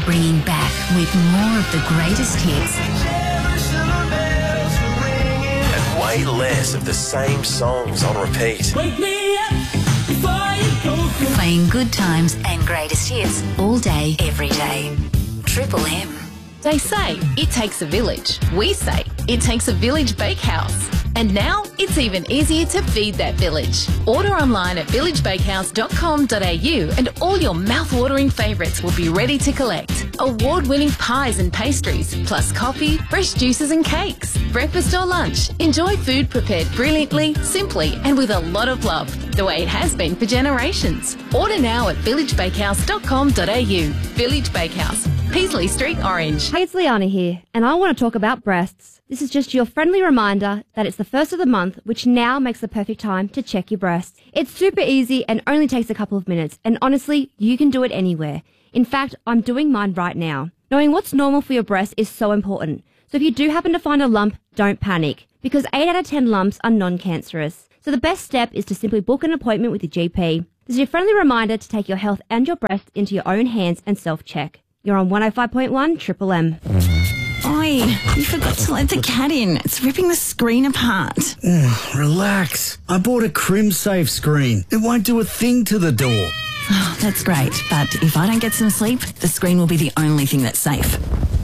we're bringing back with more of the greatest hits. And way less of the same songs on repeat. Wake me up before you go. Playing good times and greatest hits all day, every day. Triple M. They say it takes a village. We say it takes a village bakehouse. And now it's even easier to feed that village. Order online at villagebakehouse.com.au and all your mouth-watering favourites will be ready to collect. Award-winning pies and pastries, plus coffee, fresh juices and cakes. Breakfast or lunch. Enjoy food prepared brilliantly, simply and with a lot of love, the way it has been for generations. Order now at villagebakehouse.com.au. Village Bakehouse, Peasley Street, Orange. Hey, it's Liana here, and I want to talk about breasts. This is just your friendly reminder that it's the first of the month, which now makes the perfect time to check your breasts. It's super easy and only takes a couple of minutes, and honestly, you can do it anywhere. In fact, I'm doing mine right now. Knowing what's normal for your breast is so important. So if you do happen to find a lump, don't panic, because 8 out of 10 lumps are non-cancerous. So the best step is to simply book an appointment with your GP. This is your friendly reminder to take your health and your breast into your own hands and self-check. You're on 105.1 Triple M. Oi, you forgot to let the cat in. It's ripping the screen apart. Relax. I bought a CrimSafe screen. It won't do a thing to the door. Oh, that's great, but if I don't get some sleep, the screen will be the only thing that's safe.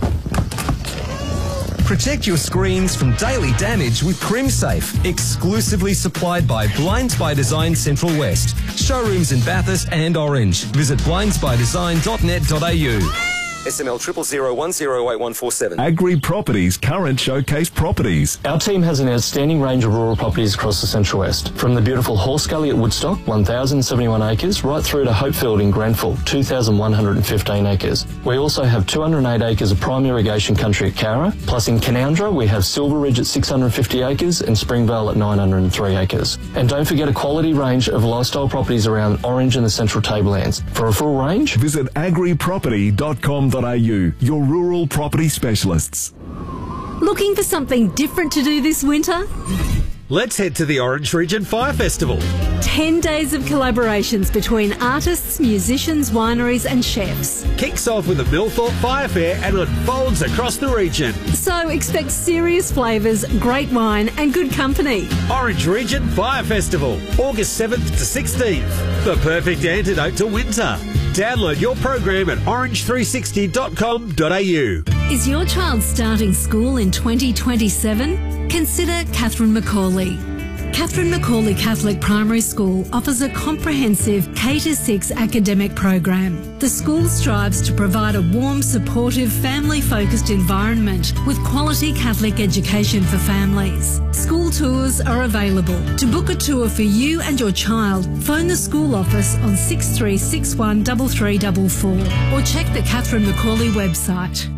Protect your screens from daily damage with CrimSafe, exclusively supplied by Blinds by Design Central West. Showrooms in Bathurst and Orange. Visit blindsbydesign.net.au. SML 000108147. Agri Properties current showcase properties. Our team has an outstanding range of rural properties across the Central West, from the beautiful Horse Gully at Woodstock, 1,071 acres, right through to Hopefield in Grenfell, 2,115 acres. We also have 208 acres of prime irrigation country at Cowra, plus in Canowindra we have Silver Ridge at 650 acres and Springvale at 903 acres. And don't forget a quality range of lifestyle properties around Orange and the Central Tablelands. For a full range, visit agriproperty.com.au, your rural property specialists. Looking for something different to do this winter? Let's head to the Orange Region Fire Festival. 10 days of collaborations between artists, musicians, wineries and chefs. Kicks off with a Millthorpe Fire Fair and unfolds across the region. So expect serious flavours, great wine and good company. Orange Region Fire Festival, August 7th to 16th. The perfect antidote to winter. Download your program at orange360.com.au. Is your child starting school in 2027? Consider Catherine Macaulay. Catherine Macaulay Catholic Primary School offers a comprehensive K-6 academic program. The school strives to provide a warm, supportive, family-focused environment with quality Catholic education for families. School tours are available. To book a tour for you and your child, phone the school office on 6361 3344 or check the Catherine Macaulay website.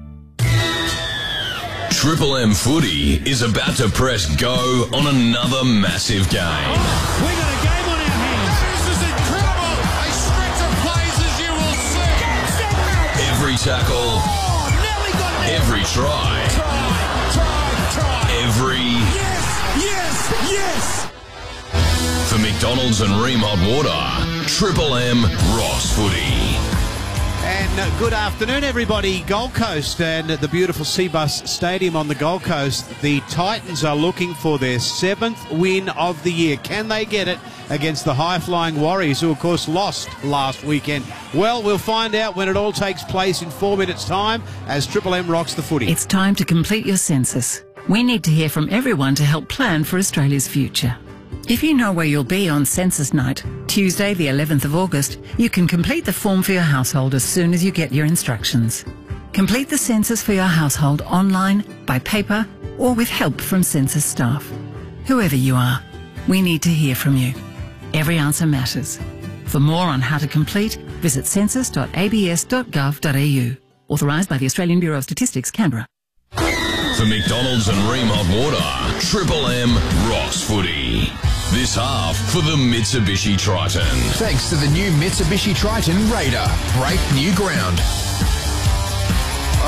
Triple M Footy is about to press go on another massive game. We got a game on our hands. This is incredible. A stretch of plays as you will see. Every tackle, Nelly got it. every try, every... Yes. For McDonald's and Ream Hot Water, Triple M Ross Footy. And good afternoon, everybody. Gold Coast and the beautiful Seabus Stadium on the Gold Coast. The Titans are looking for their 7th win of the year. Can they get it against the high-flying Warriors, who, of course, lost last weekend? Well, we'll find out when it all takes place in 4 minutes' time as Triple M rocks the footy. It's time to complete your census. We need to hear from everyone to help plan for Australia's future. If you know where you'll be on census night, Tuesday the 11th of August, you can complete the form for your household as soon as you get your instructions. Complete the census for your household online, by paper, or with help from census staff. Whoever you are, we need to hear from you. Every answer matters. For more on how to complete, visit census.abs.gov.au. Authorised by the Australian Bureau of Statistics, Canberra. For McDonald's and Ream Hot Water, Triple M Ross Footy. This half for the Mitsubishi Triton. Thanks to the new Mitsubishi Triton Raider. Break new ground.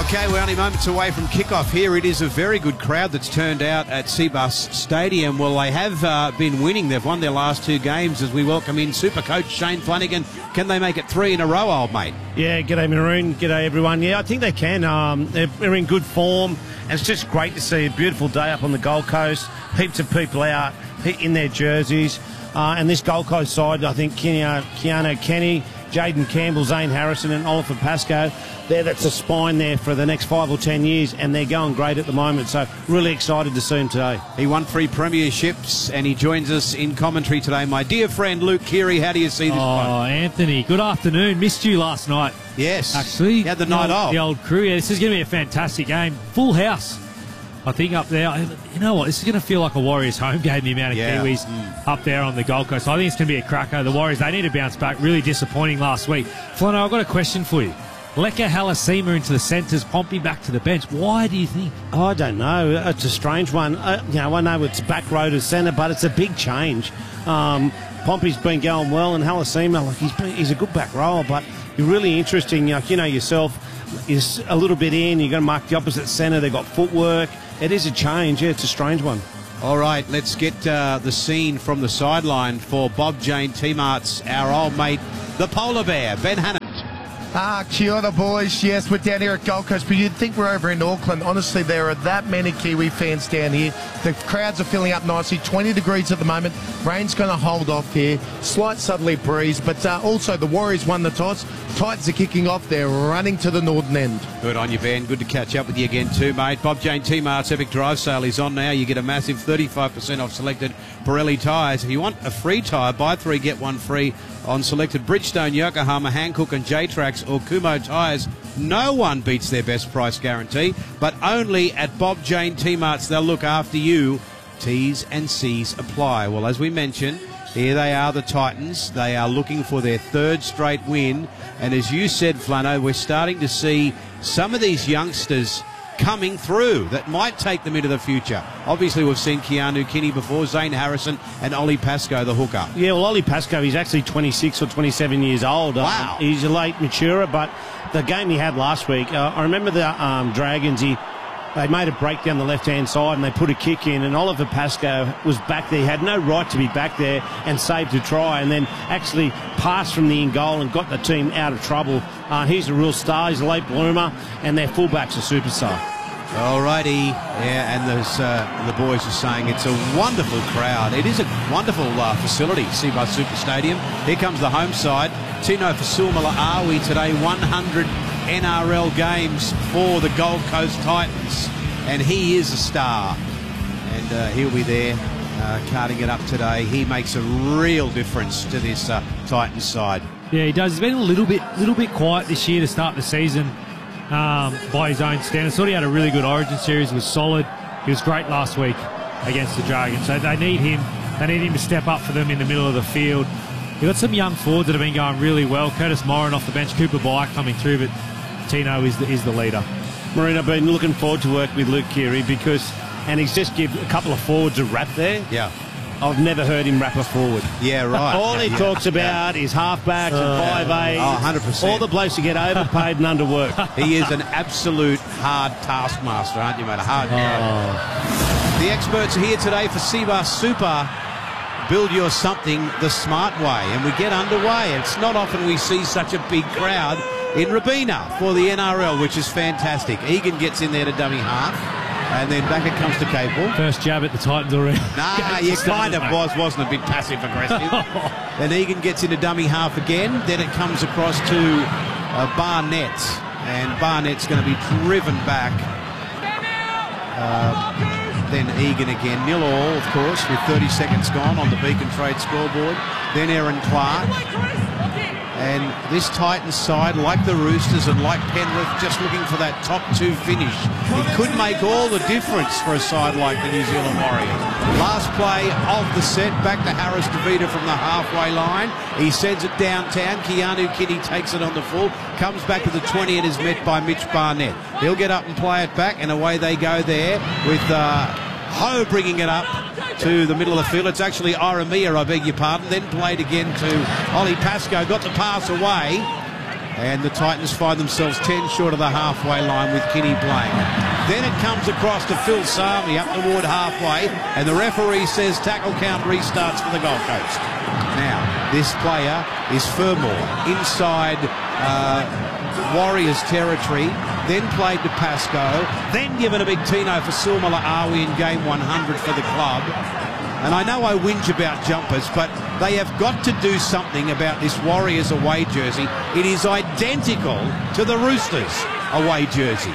Okay, we're only moments away from kickoff here. It is a very good crowd that's turned out at Seabus Stadium. Well, they have been winning. They've won their last 2 games as we welcome in Super Coach Shane Flanagan. Can they make it 3 in a row, old mate? Yeah, g'day Maroon, g'day everyone. Yeah, I think they can. They're in good form. And it's just great to see a beautiful day up on the Gold Coast. Heaps of people out in their jerseys. And this Gold Coast side, I think Keanu Kenny, Jaden Campbell, Zane Harrison and Oliver Pascoe, that's a spine there for the next 5 or 10 years, and they're going great at the moment, so really excited to see him today. He won 3 premierships, and he joins us in commentary today. My dear friend Luke Keary, how do you see this one? Oh, Anthony, good afternoon. Missed you last night. Yes. Actually. You had the night off. The old crew. Yeah, this is going to be a fantastic game. Full house, I think, up there. You know what? This is going to feel like a Warriors home game, the amount of Kiwis up there on the Gold Coast. I think it's going to be a cracker. The Warriors, they need to bounce back. Really disappointing last week. Flano, I've got a question for you. Leka Halasima into the centres, Pompey back to the bench. Why do you think? Oh, I don't know. It's a strange one. I know it's back row to centre, but it's a big change. Pompey's been going well, and Halasima, he's a good back rower, but you're really interesting. Yourself is a little bit in. You're going to mark the opposite centre. They've got footwork. It is a change. Yeah, it's a strange one. All right, let's get the scene from the sideline for Bob Jane T-Marts, our old mate, the polar bear, Ben Hannah. Kia ora, boys. Yes, we're down here at Gold Coast, but you'd think we're over in Auckland. Honestly, there are that many Kiwi fans down here. The crowds are filling up nicely. 20 degrees at the moment. Rain's going to hold off here. Slight southerly breeze, but also the Warriors won the toss. Titans are kicking off. They're running to the northern end. Good on you, Ben. Good to catch up with you again too, mate. Bob Jane T-Mart's Epic Drive Sale is on now. You get a massive 35% off selected Pirelli tyres. If you want a free tyre, buy 3, get 1 free on selected Bridgestone, Yokohama, Hankook and J-Trax or Kumho tyres. No one beats their best price guarantee, but only at Bob Jane T-Mart's. They'll look after you. T's and C's apply. Well, as we mentioned, here they are, the Titans. They are looking for their 3rd straight win. And as you said, Flano, we're starting to see some of these youngsters coming through that might take them into the future. Obviously, we've seen Keanu Kenny before, Zane Harrison and Ollie Pascoe, the hooker. Yeah, well, Ollie Pascoe, he's actually 26 or 27 years old. Wow. He's a late maturer, but the game he had last week, I remember the Dragons, they made a break down the left-hand side and they put a kick in, and Oliver Pascoe was back there. He had no right to be back there and saved a try, and then actually passed from the in-goal and got the team out of trouble. He's a real star. He's a late bloomer, and their fullback's a superstar. Alrighty, yeah, and the boys are saying it's a wonderful crowd. It is a wonderful facility, Seabus Super Stadium. Here comes the home side. Tino Fasumala-Awi today, 100 NRL games for the Gold Coast Titans, and he is a star, and he'll be there carting it up today. He makes a real difference to this Titans side. Yeah, he does. He's been a little bit quiet this year to start the season by his own standards. Thought he had a really good Origin series. He was solid. He was great last week against the Dragons. So they need him. They need him to step up for them in the middle of the field. You've got some young forwards that have been going really well. Curtis Moran off the bench, Cooper Byer coming through, but Tino is the leader. Maureen, I've been looking forward to work with Luke Keary and he's just given a couple of forwards a rap there. Yeah. I've never heard him rap a forward. Yeah, right. All he talks about is halfbacks and 5'8". Oh, 100%. All the blokes who get overpaid and underworked. He is an absolute hard taskmaster, aren't you, mate? A hard guy. The experts are here today for Seabus Super. Build your something the smart way. And we get underway. It's not often we see such a big crowd in Robina for the NRL, which is fantastic. Egan gets in there to dummy half, and then back it comes to Capel. First jab at the Titans already. Nah, you kind of wasn't a bit passive-aggressive. Then Egan gets into dummy half again. Then it comes across to Barnett, and Barnett's going to be driven back. Then Egan again, 0-all, of course, with 30 seconds gone on the Beacon Trade scoreboard. Then Aaron Clark. And this Titans side, like the Roosters and like Penrith, just looking for that top 2 finish. It could make all the difference for a side like the New Zealand Warriors. Last play of the set, back to Harris DeVita from the halfway line. He sends it downtown. Keanu Kenny takes it on the full, comes back to the 20 and is met by Mitch Barnett. He'll get up and play it back, and away they go there with Ho bringing it up to the middle of the field. It's actually Aramia, I beg your pardon. Then played again to Ollie Pascoe. Got the pass away. And the Titans find themselves 10 short of the halfway line with Kinney playing. Then it comes across to Phil Sami up toward halfway, and the referee says tackle count restarts for the Gold Coast. Now, this player is Fermor inside Warriors territory, then played to Pascoe, then given a big Tino for Sulmala Awi in game 100 for the club. And I know I whinge about jumpers, but they have got to do something about this Warriors away jersey. It is identical to the Roosters away jersey.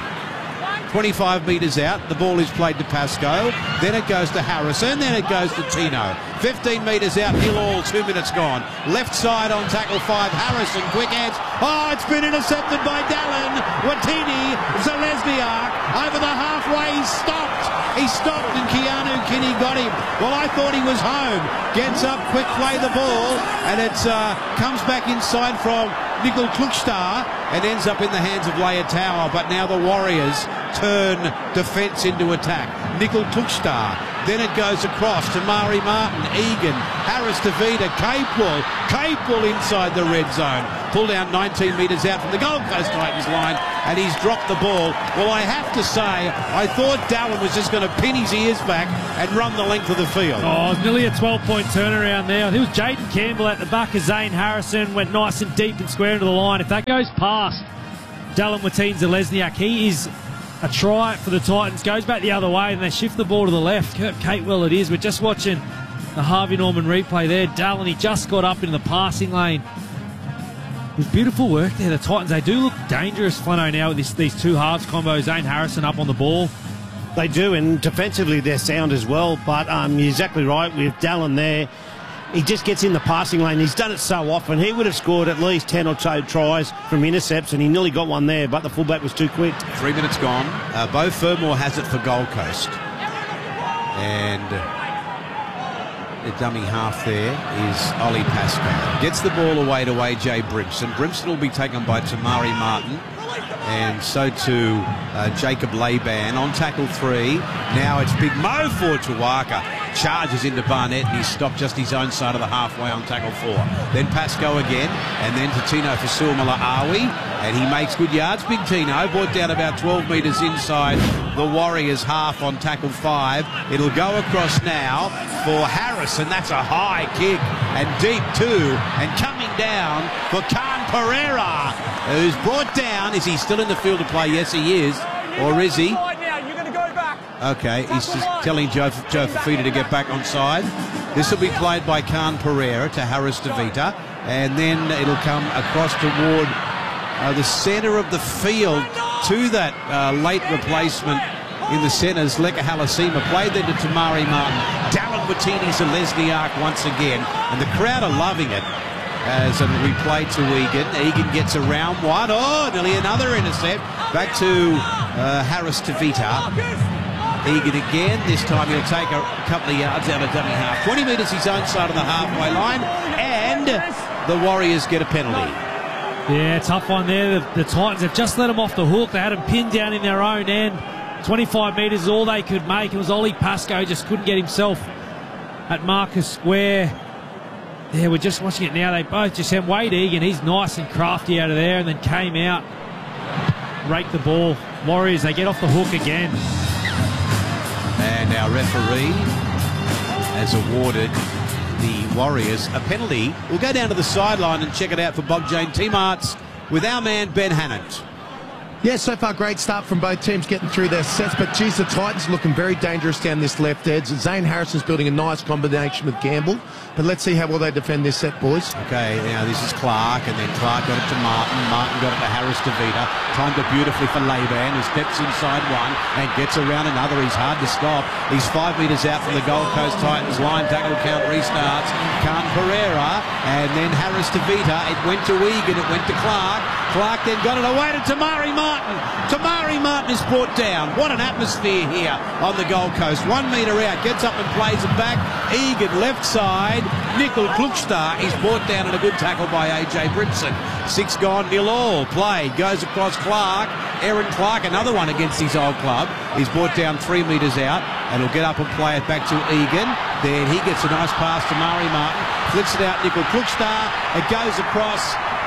25 metres out, the ball is played to Pascoe, then it goes to Harrison, then it goes to Tino. 15 metres out, nil all, 2 minutes gone. Left side on tackle 5, Harrison, quick hands. Oh, it's been intercepted by Dallin. Watini, Zelezniak, over the halfway, he stopped. He stopped and Keanu Kinney got him. Well, I thought he was home. Gets up, quick play the ball, and it comes back inside from Nicol Klukstar and ends up in the hands of Leitao. But now the Warriors turn defence into attack. Nicol Klukstar. Then it goes across to Mari Martin, Egan, Harris Tavita, Capewell inside the red zone. Pulled out 19 metres out from the Gold Coast Titans line, and he's dropped the ball. Well, I have to say, I thought Dallin was just going to pin his ears back and run the length of the field. Oh, it was nearly a 12-point turnaround there. I think it was Jaden Campbell at the back of Zane Harrison, went nice and deep and square into the line. If that goes past Dallin Watine-Zelezniak, he is a try for the Titans. Goes back the other way and they shift the ball to the left. Kurt Capewell it is. We're just watching the Harvey Norman replay there. Dallin, he just got up into the passing lane. It was beautiful work there. The Titans, they do look dangerous, Flano, now with these two halves combo. Zane Harrison up on the ball. They do, and defensively they're sound as well. But you're exactly right with Dallin there. He just gets in the passing lane. He's done it so often. He would have scored at least 10 or so tries from intercepts, and he nearly got one there, but the fullback was too quick. 3 minutes gone. Beau Fermor has it for Gold Coast. And the dummy half there is Ollie Pascoe. Gets the ball away to AJ Brimson. Brimson will be taken by Tamari Martin. And so too Jacob Laban on tackle 3. Now it's Big Mo for Tuwaka. Charges into Barnett and he's stopped just his own side of the halfway on tackle 4. Then Pascoe again, and then to Tino for Sulmala Awi, and he makes good yards. Big Tino brought down about 12 metres inside the Warriors half on tackle 5. It'll go across now for Harrison. That's a high kick and deep too, and coming down for Khan Pereira, who's brought down. Is he still in the field of play? Yes, he is. Or is he? Okay, he's just telling Joe Fafita to get back on side. This will be played by Khan Pereira to Harris Tavita, and then it'll come across toward the centre of the field to that late replacement in the centres. Leka Halasima played then to Tamari Martin. Dallin Watine-Zelezniak once again, and the crowd are loving it. As we play to Egan. Egan gets around one. Oh, nearly another intercept. Back to Harris Tavita. Egan again. This time he'll take a couple of yards out of dummy half. 20 metres his own side of the halfway line. And the Warriors get a penalty. Yeah, tough one there. The Titans have just let them off the hook. They had them pinned down in their own end. 25 metres is all they could make. It was Ollie Pascoe, just couldn't get himself at Marcus Square. Yeah, we're just watching it now. They both just have Wade Egan. He's nice and crafty out of there, and then came out, raked the ball. Warriors, they get off the hook again. And our referee has awarded the Warriors a penalty. We'll go down to the sideline and check it out for Bob Jane T-Marts with our man Ben Hannant. Yeah, so far great start from both teams getting through their sets, but geez, the Titans looking very dangerous down this left edge. Zane Harrison's building a nice combination with Gamble, but let's see how well they defend this set, boys. Okay, now this is Clark, and then Clark got it to Martin. Martin got it to Harris Tavita. Timed it beautifully for Laban, who steps inside one and gets around another. He's hard to stop. He's 5 metres out from the Gold Coast Titans line. Tackle count restarts. Khan Pereira, and then Harris Tavita. It went to Egan, it went to Clark. Clark then got it away to Tamari Martin. Tamari Martin is brought down. What an atmosphere here on the Gold Coast. 1 metre out, gets up and plays it back. Egan left side. Nicol Klukstar is brought down and a good tackle by AJ Brimson. 6 gone, nil all. Play goes across Clark. Aaron Clark, another one against his old club. He's brought down 3 metres out, and he'll get up and play it back to Egan. Then he gets a nice pass to Mari Martin. Flips it out, Nicol Klukstar. It goes across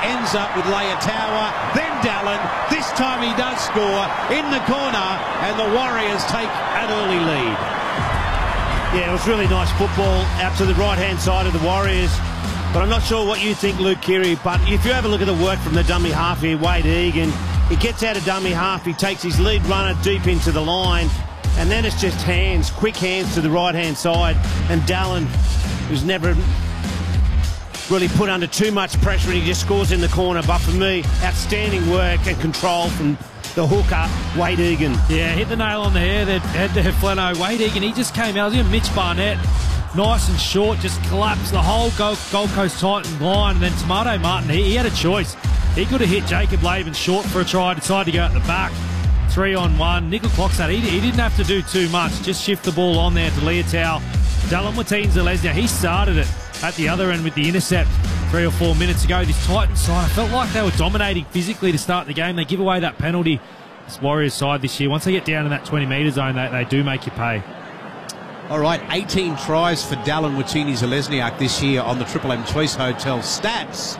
ends up with Leotawa, then Dallin. This time he does score in the corner, and the Warriors take an early lead. Yeah, it was really nice football out to the right-hand side of the Warriors. But I'm not sure what you think, Luke Keary, but if you have a look at the work from the dummy half here, Wade Egan, he gets out of dummy half, he takes his lead runner deep into the line, and then it's just hands, quick hands to the right-hand side, and Dallin, who's never really put under too much pressure, and he just scores in the corner. But for me, outstanding work and control from the hooker, Wade Egan. Yeah, hit the nail on the head there, Flano. Wade Egan, he just came out. I was in Mitch Barnett, nice and short, just collapsed the whole Gold Coast Titans line. And then Tomato Martin, he had a choice. He could have hit Jacob Laban short for a try, decided to go at the back. 3-on-1. Nickel Clockstad, he didn't have to do too much. Just shift the ball on there to Leotawa. Dallin Watene-Zelezniak, he started it at the other end with the intercept 3 or 4 minutes ago. This Titans side, I felt like they were dominating physically to start the game. They give away that penalty. This Warriors side this year, once they get down in that 20-metre zone, they do make you pay. All right, 18 tries for Dallin Watene-Zelezniak this year on the Triple M Choice Hotel stats.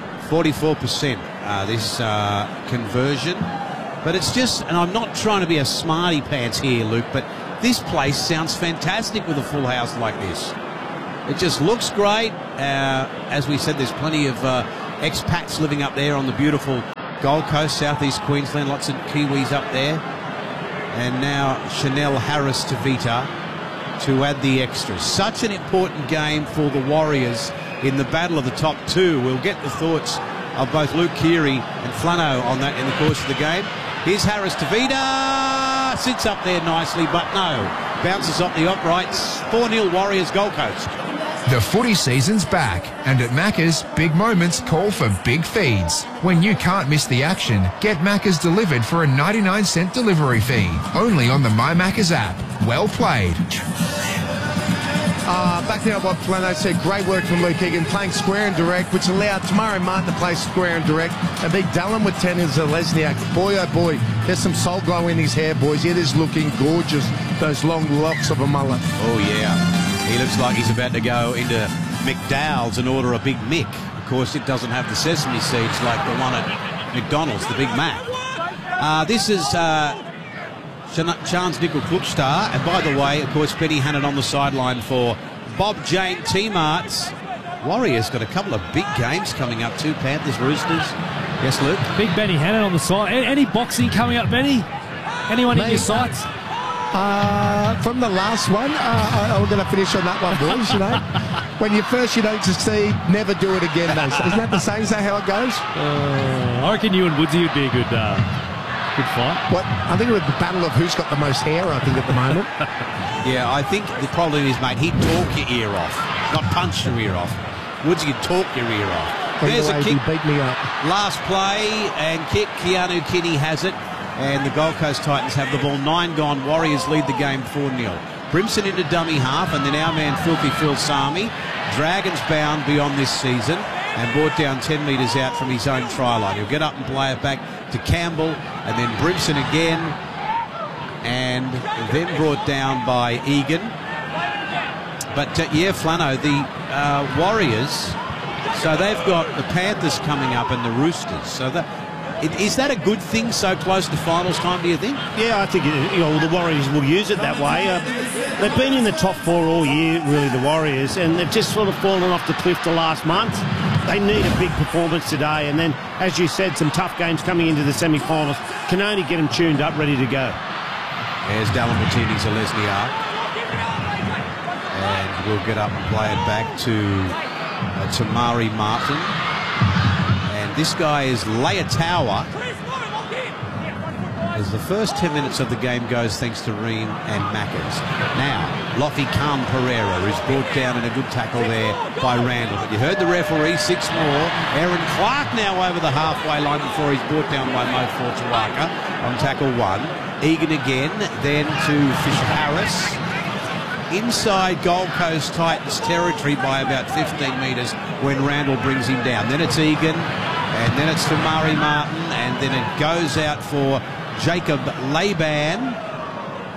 44% this conversion. But it's just, and I'm not trying to be a smarty pants here, Luke, but this place sounds fantastic with a full house like this. It just looks great. As we said, there's plenty of expats living up there on the beautiful Gold Coast, southeast Queensland. Lots of Kiwis up there. And now Chanel Harris-Tavita to add the extras. Such an important game for the Warriors in the battle of the top two. We'll get the thoughts of both Luke Keary and Flano on that in the course of the game. Here's Harris-Tavita. Sits up there nicely, but no. Bounces off the uprights. 4-0 Warriors, Gold Coast. The footy season's back, and at Macca's, big moments call for big feeds. When you can't miss the action, get Macca's delivered for a 99-cent delivery fee. Only on the My Macca's app. Well played. Back there, what Flano said, great work from Luke Egan, playing square and direct, which allowed Tomato Martin to play square and direct. And big Dallin Watene-Zelezniak. Boy, oh boy, there's some soul glow in his hair, boys. It is looking gorgeous, those long locks of a mullet. Oh, yeah. He looks like he's about to go into McDowell's and order a Big Mick. Of course, it doesn't have the sesame seeds like the one at McDonald's, the Big Mac. This is Chance Nickel Klukstad. And by the way, of course, Benny Hannon on the sideline for Bob Jane T-Marts. Warriors got a couple of big games coming up too. Panthers, Roosters. Yes, Luke? Big Benny Hannon on the side. Any boxing coming up, Benny? Anyone in your sights? From the last one, I'm going to finish on that one, boys, you know. When you first, succeed, never do it again, though. So isn't that the same? Is that how it goes? I reckon you and Woodsy would be a good fight. What? I think it was the battle of who's got the most hair, I think, at the moment. Yeah, I think the problem is, mate, he'd talk your ear off, not punch your ear off. Woodsy would talk your ear off. There's a kick. Beat me up. Last play and kick. Keanu Kinney has it. And the Gold Coast Titans have the ball. 9 gone. Warriors lead the game 4-0. Brimson into dummy half, and then our man Filthy Phil Sami. Dragons bound beyond this season and brought down 10 metres out from his own try line. He'll get up and play it back to Campbell, and then Brimson again, and then brought down by Egan. But yeah, Flano, the Warriors, so they've got the Panthers coming up and the Roosters. So is that a good thing so close to finals time, do you think? Yeah, I think the Warriors will use it that way. They've been in the top 4 all year, really, the Warriors, and they've just sort of fallen off the cliff the last month. They need a big performance today, and then, as you said, some tough games coming into the semi-finals can only get them tuned up, ready to go. There's Dallin Watene-Zelezniak. And we'll get up and play it back to Tamari Martin. This guy is Leotawa. As the first 10 minutes of the game goes, thanks to Ream and Macca's. Now, Lofty Khan Pereira is brought down in a good tackle there by Randall. But you heard the referee, 6 more. Aaron Clark now over the halfway line before he's brought down by Mo Fortuaka on tackle 1. Egan again, then to Fisher Harris. Inside Gold Coast Titans territory by about 15 metres when Randall brings him down. Then it's Egan. And then it's to Murray Martin, and then it goes out for Jacob Laban.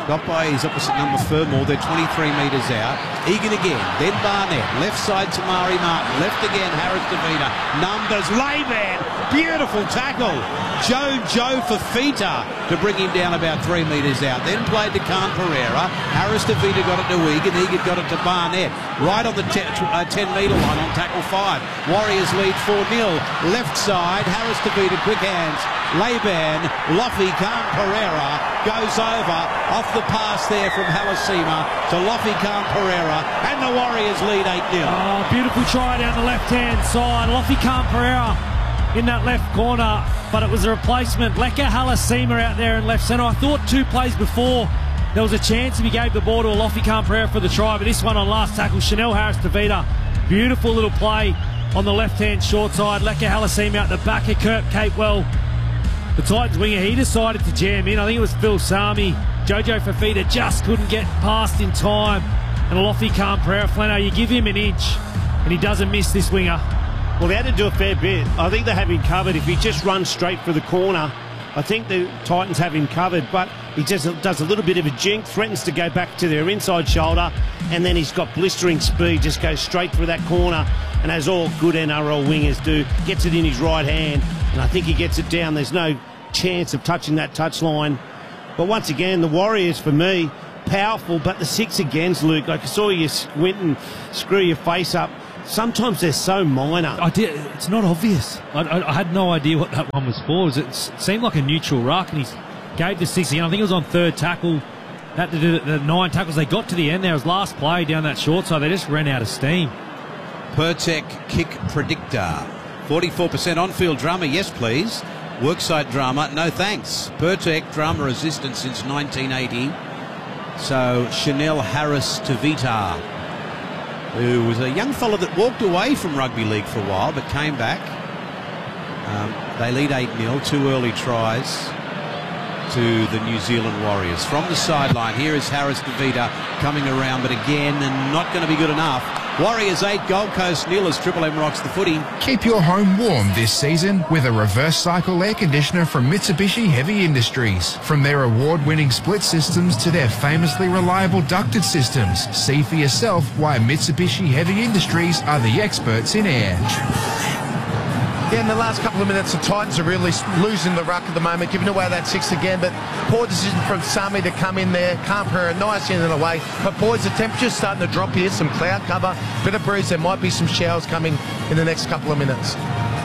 Got by his opposite number, Fermor. They're 23 metres out. Egan again, then Barnett. Left side to Mari Martin. Left again, Harris DeVita. Numbers, Laban. Beautiful tackle. Joe Fafita to bring him down about 3 metres out. Then played to Khan Pereira. Harris DeVita got it to Egan. Egan got it to Barnett. Right on the 10-metre line on tackle 5. Warriors lead 4-0. Left side, Harris DeVita, quick hands. Laban, Loffy, Khan Pereira goes over off the pass there from Halasima to Loffy, Khan Pereira, and the Warriors lead 8-0. Oh, beautiful try down the left-hand side. Loffy, Khan Pereira in that left corner, but it was a replacement. Leka Halasima out there in left centre. I thought 2 plays before there was a chance if he gave the ball to Loffy, Khan Pereira for the try, but this one on last tackle, Chanel Harris DeVita, beautiful little play on the left-hand short side. Leka Halasima out the back of Kurt Capewell. The Titans winger, he decided to jam in. I think it was Phil Sami. Jojo Fafita just couldn't get past in time. And Loffy, Khan Pereira, Flano, you give him an inch and he doesn't miss this winger. Well, they had to do a fair bit. I think they have him covered. If he just runs straight for the corner, I think the Titans have him covered, but he just does a little bit of a jink, threatens to go back to their inside shoulder, and then he's got blistering speed, just goes straight through that corner, and as all good NRL wingers do, gets it in his right hand, and I think he gets it down. There's no chance of touching that touchline. But once again, the Warriors, for me, powerful, but the 6 against, Luke, like I saw you squint and screw your face up. Sometimes they're so minor. It's not obvious. I had no idea what that one was for. It seemed like a neutral ruck, and he gave the 6 again. I think it was on 3rd tackle. Had to do the 9 tackles. They got to the end there. It was last play down that short side. They just ran out of steam. Pertec kick predictor. 44% on-field drama, yes please. Worksite drama, no thanks. Pertec drama resistant since 1980. So Chanel Harris DeVita, who was a young fella that walked away from rugby league for a while but came back. They lead 8-0, 2 early tries to the New Zealand Warriors. From the sideline, here is Harris DeVita coming around, but again, and not going to be good enough. Warriors 8, Gold Coast 0 as Triple M rocks the footy. Keep your home warm this season with a reverse cycle air conditioner from Mitsubishi Heavy Industries. From their award-winning split systems to their famously reliable ducted systems, see for yourself why Mitsubishi Heavy Industries are the experts in air. Yeah, in the last couple of minutes, the Titans are really losing the ruck at the moment, giving away that 6 again, but poor decision from Sami to come in there. Khan Pereira, nice in and away. But boys, the temperature's starting to drop here, some cloud cover, bit of breeze. There might be some showers coming in the next couple of minutes.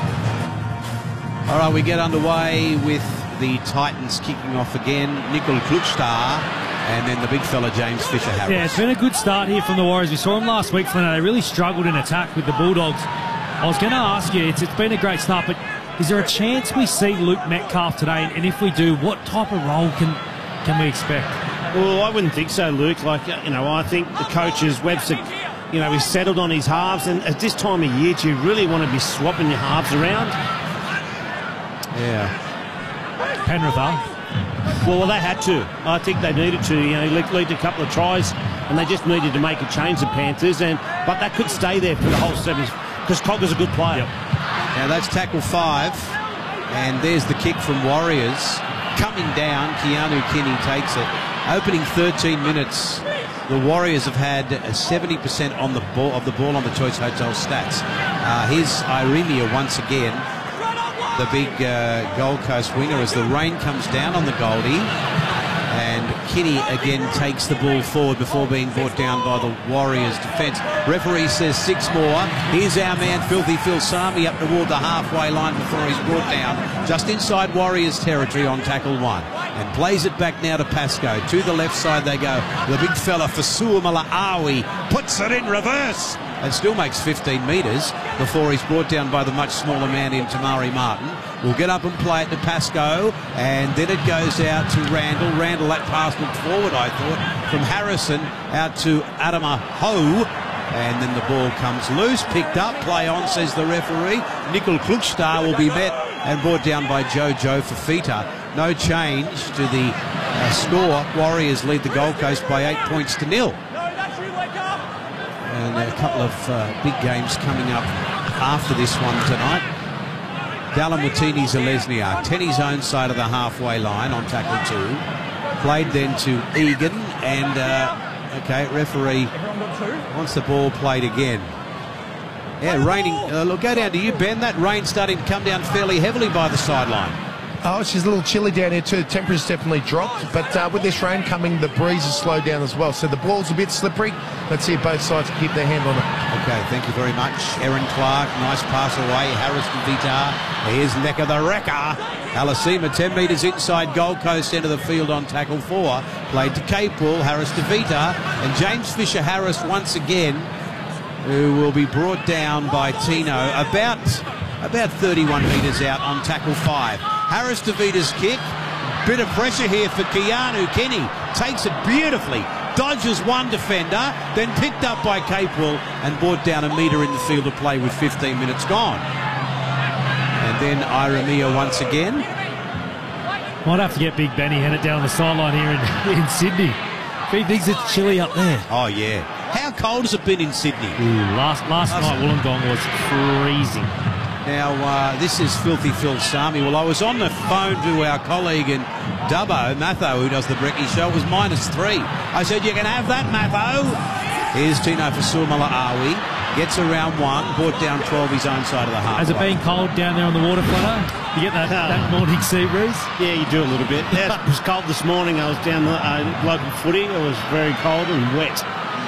All right, we get underway with the Titans kicking off again. Nicol Klukstar and then the big fella James Fisher-Harris. Yeah, it's been a good start here from the Warriors. We saw them last week, Flano. They really struggled in attack with the Bulldogs. I was going to ask you, it's been a great start, but is there a chance we see Luke Metcalf today? And if we do, what type of role can we expect? Well, I wouldn't think so, Luke. Like, I think the coaches, Webster, he's settled on his halves, and at this time of year, do you really want to be swapping your halves around? Yeah. Penrith are. Well, they had to. I think they needed to. He lead a couple of tries, and they just needed to make a change, the Panthers, but that could stay there for the whole series. Because Cogger's a good player. Yep. Now that's tackle 5, and there's the kick from Warriors. Coming down, Keanu Kinney takes it. Opening 13 minutes, the Warriors have had 70% on the ball on the Choice Hotel stats. Here's Iremia once again, the big Gold Coast winger, as the rain comes down on the Goldie. And Kinney again takes the ball forward before being brought down by the Warriors defence. Referee says 6 more. Here's our man Filthy Phil Sami up toward the halfway line before he's brought down just inside Warriors territory on tackle 1. And plays it back now to Pascoe. To the left side they go. The big fella Fasua Malaawi puts it in reverse and still makes 15 metres before he's brought down by the much smaller man in Tamari Martin. Will get up and play it to Pascoe, and then it goes out to Randall. Randall, that pass looked forward, I thought, from Harrison out to Adama Ho, and then the ball comes loose, picked up, play on, says the referee. Nicol Klukstar will be met and brought down by Jojo Fafita. No change to the score. Warriors lead the Gold Coast by 8 points to 0. And a couple of big games coming up after this one tonight. Dallin Watini Zalesniak, Tenny's own side of the halfway line on tackle 2. Played then to Egan, and okay, referee wants the ball played again. Yeah, raining. Look, go down to you, Ben. That rain starting to come down fairly heavily by the sideline. Oh, it's just a little chilly down here too. The temperature's definitely dropped, but with this rain coming, the breeze has slowed down as well. So the ball's a bit slippery. Let's see if both sides can keep their hand on it. Okay, thank you very much. Aaron Clark, nice pass away. Harrison Vitar, here's Neck of the Wrecker. Alasima, 10 metres inside Gold Coast, end of the field on tackle 4. Played to Capewell, Harris to Vitar, and James Fisher-Harris once again, who will be brought down by Tino about 31 metres out on tackle 5. Harris to Vita's kick. Bit of pressure here for Keanu Kenny. Takes it beautifully. Dodges one defender, then picked up by Capewell and brought down a metre in the field of play with 15 minutes gone. And then Iramia once again. Might have to get Big Benny headed down the sideline here in Sydney. He thinks it's chilly up there. Oh, yeah. How cold has it been in Sydney? Ooh, last night Wollongong was freezing. Now, this is Filthy Phil Sami. Well, I was on the phone to our colleague in Dubbo, Matho, who does the Brecky show. It was -3. I said, you can have that, Matho. Here's Tino Fasumala Awi. Gets around 1, brought down 12 his own side of the half. Has it been cold down there on the water, Flatter? You get that morning sea breeze? Yeah, you do a little bit. Yeah, it was cold this morning. I was down the local footy. It was very cold and wet.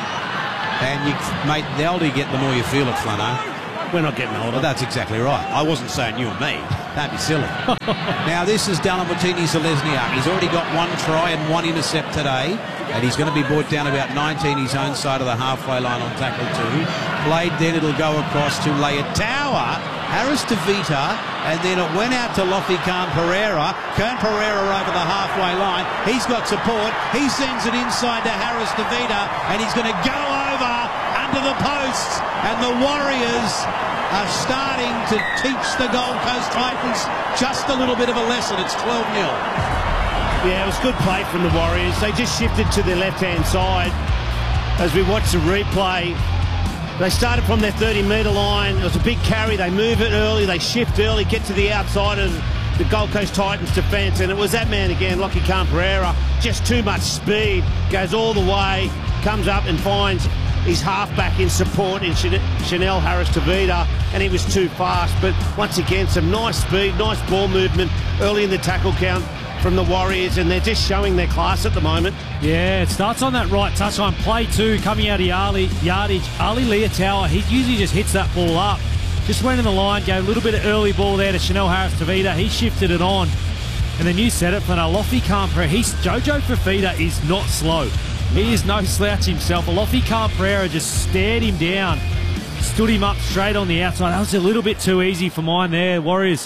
And, mate, the older you get, the more you feel it, Flano. We're not getting older. Well, that's exactly right. I wasn't saying you and me. That'd be silly. Now, this is Dalamatini Zalesniak. He's already got 1 try and 1 intercept today, and he's going to be brought down about 19 his own side of the halfway line on tackle 2. Played then, it'll go across to Leotawa, Harris to Vita, and then it went out to Lofi Khan Pereira. Khan Pereira over the halfway line. He's got support. He sends it inside to Harris to Vita, and he's going to go over under the posts, and the Warriors are starting to teach the Gold Coast Titans just a little bit of a lesson. It's 12-0. Yeah, it was good play from the Warriors. They just shifted to their left-hand side. As we watch the replay, they started from their 30-metre line. It was a big carry. They move it early. They shift early, get to the outside of the Gold Coast Titans defence, and it was that man again, Lockie Khan Pereira. Just too much speed. Goes all the way, comes up and finds his halfback in support in Chanel Harris-Tavita, and he was too fast. But once again, some nice speed, nice ball movement early in the tackle count from the Warriors, and they're just showing their class at the moment. Yeah, it starts on that right touchline. Play 2 coming out of yardage. Ali Leotawa, he usually just hits that ball up. Just went in the line, gave a little bit of early ball there to Chanel Harris-Tavita. He shifted it on. And then you said it, for Alofi Khan-Pereira. Jojo Fafita is not slow. He is no slouch himself. Alofi Khan-Pereira just stared him down, stood him up straight on the outside. That was a little bit too easy for mine there. Warriors,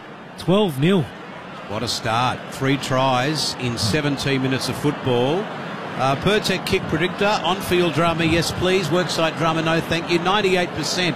12-0. What a start. 3 tries in 17 minutes of football. Pertec kick predictor, on-field drama, yes please. Worksite drama, no thank you. 98%.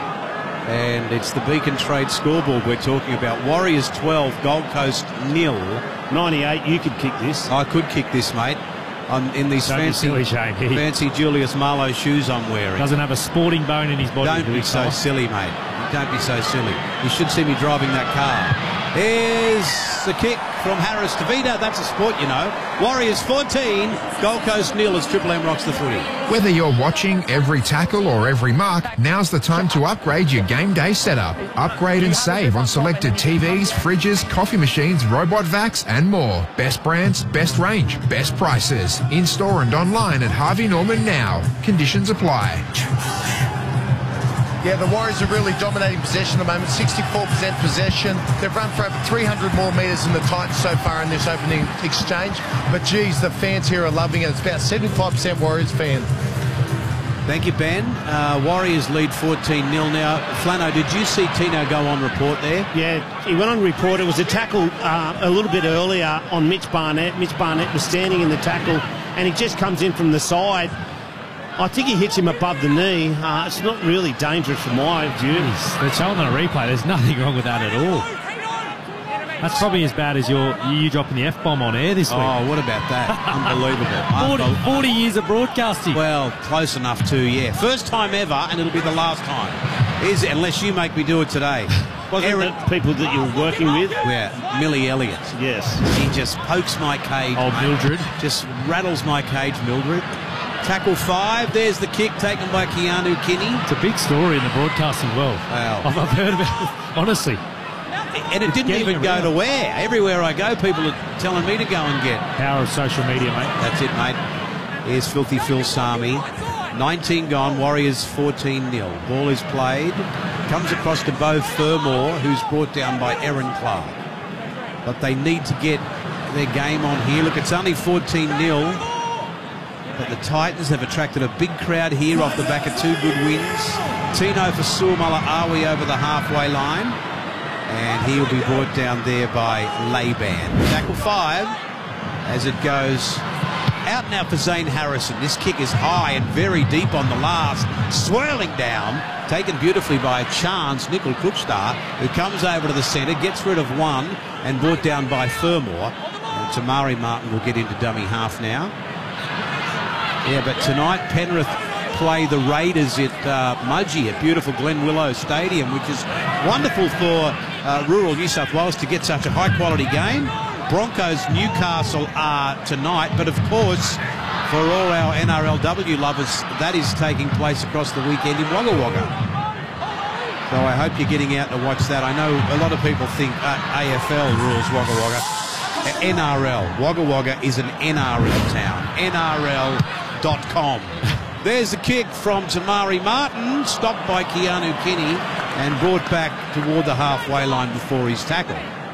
And it's the Beacon Trade scoreboard we're talking about. Warriors 12, Gold Coast 0. 98, you could kick this. I could kick this, mate. I'm in these fancy Julius Marlowe shoes I'm wearing. Doesn't have a sporting bone in his body. Don't be so silly, mate. Don't be so silly. You should see me driving that car. Here's the kick from Harris-Tavita. That's a sport, you know. Warriors 14, Gold Coast 0 as Triple M rocks the footy. Whether you're watching every tackle or every mark, now's the time to upgrade your game day setup. Upgrade and save on selected TVs, fridges, coffee machines, robot vacs and more. Best brands, best range, best prices. In-store and online at Harvey Norman now. Conditions apply. Yeah, the Warriors are really dominating possession at the moment, 64% possession. They've run for over 300 more metres than the Titans so far in this opening exchange. But, geez, the fans here are loving it. It's about 75% Warriors fan. Thank you, Ben. Warriors lead 14-0 now. Flano, did you see Tino go on report there? Yeah, he went on report. It was a tackle a little bit earlier on Mitch Barnett. Mitch Barnett was standing in the tackle, and he just comes in from the side. I think he hits him above the knee. It's not really dangerous from my view. They're showing on a replay. There's nothing wrong with that at all. That's probably as bad as you dropping the F-bomb on air this week. Oh, what about that? Unbelievable. 40 years of broadcasting. Well, close enough to, yeah. First time ever, and it'll be the last time. Unless you make me do it today. Wasn't it people that you're working with? Yeah, Millie Elliott. Yes. He just pokes my cage. Oh, Mildred. Just rattles my cage, Mildred. Tackle 5. There's the kick taken by Keanu Kinney. It's a big story in the broadcasting world. Wow. I've heard about it, honestly. And it didn't even go to where. Everywhere I go, people are telling me to go and get. Power of social media, mate. That's it, mate. Here's Filthy Phil Sami. 19 gone, Warriors 14-0. Ball is played. Comes across to Beau Fermor, who's brought down by Erin Clark. But they need to get their game on here. Look, it's only 14-0. But the Titans have attracted a big crowd here off the back of 2 good wins. Tino for Suamala-Awi over the halfway line. And he'll be brought down there by Laban. Tackle 5 as it goes out now for Zane Harrison. This kick is high and very deep on the last. Swirling down. Taken beautifully by a chance, Nickel Kuchtar, who comes over to the centre, gets rid of one and brought down by Fermor. And Tamari Martin will get into dummy half now. Yeah, but tonight Penrith play the Raiders at Mudgee at beautiful Glen Willow Stadium, which is wonderful for rural New South Wales to get such a high-quality game. Broncos Newcastle are tonight, but of course, for all our NRLW lovers, that is taking place across the weekend in Wagga Wagga. So I hope you're getting out to watch that. I know a lot of people think AFL rules Wagga Wagga. NRL. Wagga Wagga is an NRL town. NRL.com. There's the kick from Tamari Martin, stopped by Keanu Kinney and brought back toward the halfway line before his tackle.